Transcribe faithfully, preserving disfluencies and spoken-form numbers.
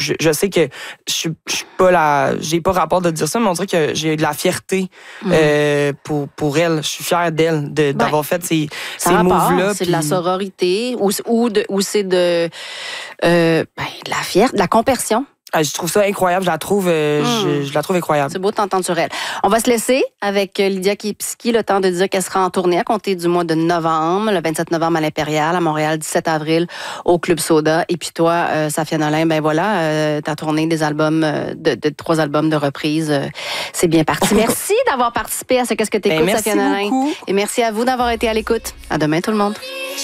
je, je sais que je suis je suis pas la, j'ai pas rapport de dire ça, mais on dirait que j'ai de la fierté mm. euh, pour pour elle. Je suis fière d'elle de, d'avoir ben, fait ces ces moves-là. C'est puis... de la sororité ou ou de ou c'est de euh, ben, de la fierté, de la compersion. Ah, je trouve ça incroyable, je la trouve, euh, mmh. je, je la trouve incroyable. C'est beau de t'entendre sur elle. On va se laisser avec Lydia Kepski, le temps de dire qu'elle sera en tournée à compter du mois de novembre, le vingt-sept novembre à l'Impérial, à Montréal, dix-sept avril au Club Soda. Et puis toi, euh, Safia Nolin, ben voilà, euh, ta tournée des albums, euh, de, de trois albums de reprise, euh, c'est bien parti. Merci d'avoir participé à ce Qu'est-ce que t'écoutes, ben, Safia Nolin. Beaucoup. Et merci à vous d'avoir été à l'écoute. À demain tout le monde.